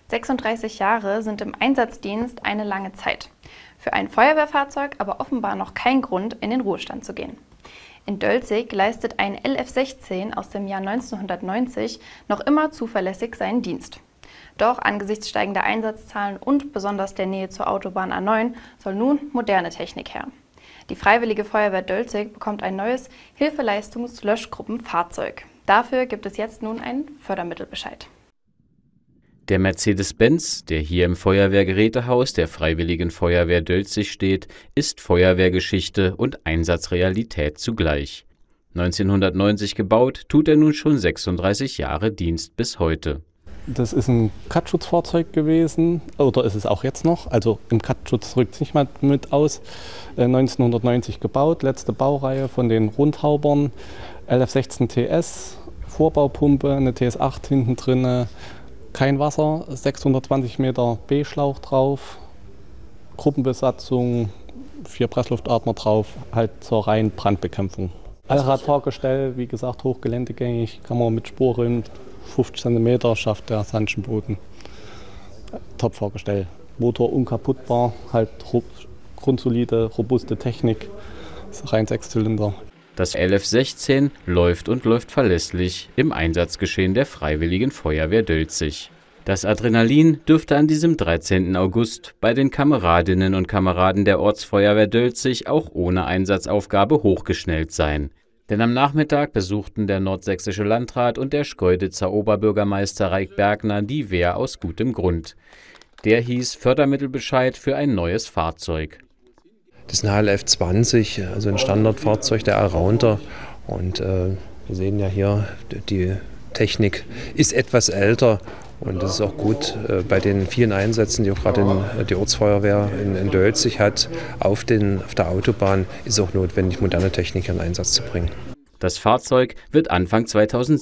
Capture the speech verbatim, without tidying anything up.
sechsunddreißig Jahre sind im Einsatzdienst eine lange Zeit. Für ein Feuerwehrfahrzeug aber offenbar noch kein Grund, in den Ruhestand zu gehen. In Dölzig leistet ein L F sechzehn aus dem Jahr neunzehnhundertneunzig noch immer zuverlässig seinen Dienst. Doch angesichts steigender Einsatzzahlen und besonders der Nähe zur Autobahn A neun soll nun moderne Technik her. Die Freiwillige Feuerwehr Dölzig bekommt ein neues Hilfeleistungs-Löschgruppenfahrzeug. Dafür gibt es jetzt nun einen Fördermittelbescheid. Der Mercedes-Benz, der hier im Feuerwehrgerätehaus der Freiwilligen Feuerwehr Dölzig steht, ist Feuerwehrgeschichte und Einsatzrealität zugleich. neunzehnhundertneunzig gebaut, tut er nun schon sechsunddreißig Jahre Dienst bis heute. Das ist ein Kattschutzfahrzeug gewesen, oder ist es auch jetzt noch, also im Kattschutz rückt es nicht mal mit aus. Äh, neunzehnhundertneunzig gebaut, letzte Baureihe von den Rundhaubern, L F sechzehn T S, Vorbaupumpe, eine T S acht hinten drin, kein Wasser, sechshundertzwanzig Meter B-Schlauch drauf, Gruppenbesatzung, vier Pressluftatmer drauf, halt zur reinen Brandbekämpfung. Allradfahrgestell, wie gesagt, hochgeländegängig, kann man mit Sporen fünfzig Zentimeter schafft der Sandschenboden. Top-Fahrgestell. Motor unkaputtbar, halt grundsolide, robuste Technik, rein Sechszylinder. Das L F sechzehn läuft und läuft verlässlich im Einsatzgeschehen der Freiwilligen Feuerwehr Dölzig. Das Adrenalin dürfte an diesem dreizehnten August bei den Kameradinnen und Kameraden der Ortsfeuerwehr Dölzig auch ohne Einsatzaufgabe hochgeschnellt sein. Denn am Nachmittag besuchten der nordsächsische Landrat und der Schkeuditzer Oberbürgermeister Raik Bergner die Wehr aus gutem Grund. Der hieß Fördermittelbescheid für ein neues Fahrzeug. Das ist ein H L F zwanzig, also ein Standardfahrzeug der Allrounder. Und äh, wir sehen ja hier, die Technik ist etwas älter. Und das ist auch gut äh, bei den vielen Einsätzen, die auch gerade die Ortsfeuerwehr in, in Dölzig hat, auf, den, auf der Autobahn ist auch notwendig, moderne Technik in Einsatz zu bringen. Das Fahrzeug wird Anfang zweitausendsechzehn